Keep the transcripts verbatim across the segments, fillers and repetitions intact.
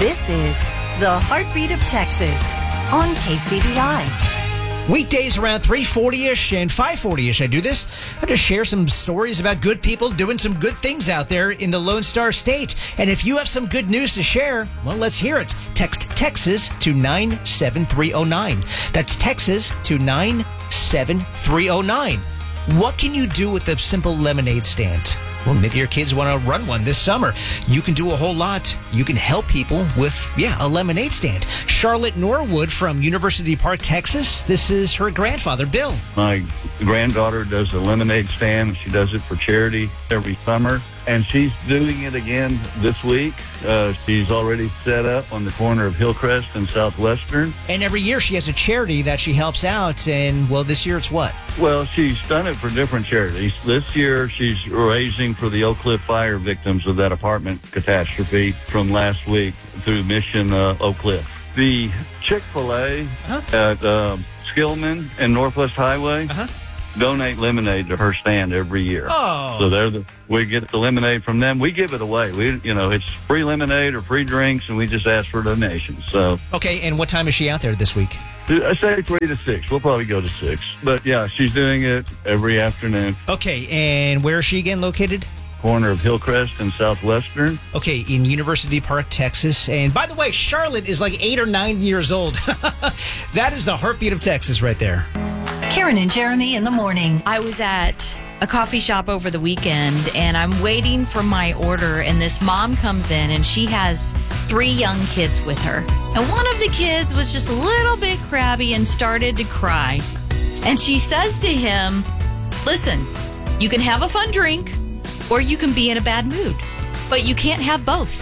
This is the Heartbeat of Texas on K C B I. Weekdays around three forty-ish and five forty-ish, I do this. I just share some stories about good people doing some good things out there in the Lone Star State. And if you have some good news to share, well, let's hear it. Text Texas to nine seven three oh nine. That's Texas to nine seven three oh nine. What can you do with a simple lemonade stand? Well, maybe your kids want to run one this summer. You can do a whole lot. You can help people with, yeah, a lemonade stand. Charlotte Norwood from University Park, Texas. This is her grandfather, Bill. My granddaughter does a lemonade stand. She does it for charity every summer, and she's doing it again this week. Uh, she's already set up on the corner of Hillcrest and Southwestern. And every year she has a charity that she helps out, and, well, this year it's what? Well, she's done it for different charities. This year she's raising for the Oak Cliff fire victims of that apartment catastrophe from last week through Mission uh, Oak Cliff. The Chick-fil-A uh-huh. at uh, Skillman and Northwest Highway uh-huh. donate lemonade to her stand every year. Oh. So they're the, we get the lemonade from them. We give it away. We, you know, it's free lemonade or free drinks, and we just ask for donations. So. Okay, and what time is she out there this week? I say three to six. We'll probably go to six. But, yeah, she's doing it every afternoon. Okay, and where is she again located? Corner of Hillcrest and Southwestern. Okay, in University Park, Texas. And by the way, Charlotte is like eight or nine years old. That is the heartbeat of Texas right there. Karen and Jeremy in the morning. I was at a coffee shop over the weekend, and I'm waiting for my order, and this mom comes in, and she has three young kids with her. And one of the kids was just a little bit crabby and started to cry. And she says to him, listen, you can have a fun drink, or you can be in a bad mood, but you can't have both.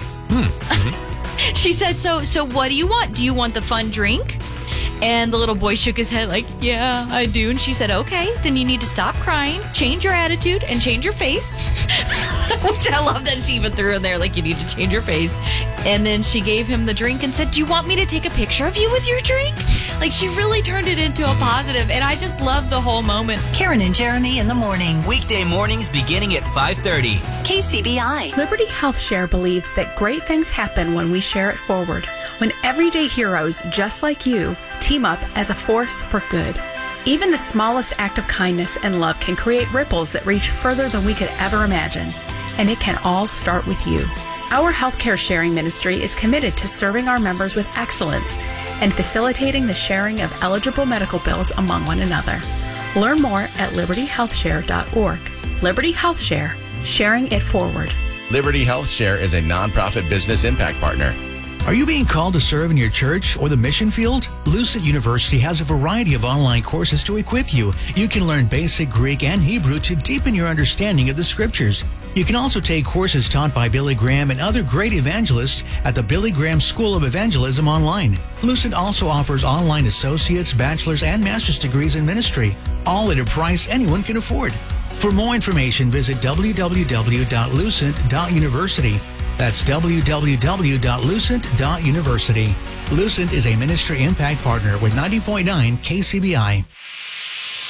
Hmm. She said, so so what do you want? Do you want the fun drink? And the little boy shook his head like, yeah, I do. And she said, okay, then you need to stop crying, change your attitude, and change your face. Which I love that she even threw in there, like, you need to change your face. And then she gave him the drink and said, do you want me to take a picture of you with your drink? Like, she really turned it into a positive, and I just love the whole moment. Karen and Jeremy in the morning. Weekday mornings beginning at five thirty. K C B I. Liberty Health Share believes that great things happen when we share it forward. When everyday heroes just like you team up as a force for good. Even the smallest act of kindness and love can create ripples that reach further than we could ever imagine. And it can all start with you. Our healthcare sharing ministry is committed to serving our members with excellence and facilitating the sharing of eligible medical bills among one another. Learn more at liberty health share dot org. Liberty Health Share, sharing it forward. Liberty Health Share is a nonprofit business impact partner. Are you being called to serve in your church or the mission field? Lucent University has a variety of online courses to equip you. You can learn basic Greek and Hebrew to deepen your understanding of the scriptures. You can also take courses taught by Billy Graham and other great evangelists at the Billy Graham School of Evangelism online. Lucent also offers online associate's, bachelor's, and master's degrees in ministry, all at a price anyone can afford. For more information, visit w w w dot lucent dot university. That's w w w dot lucent dot university. Lucent is a ministry impact partner with ninety point nine K C B I.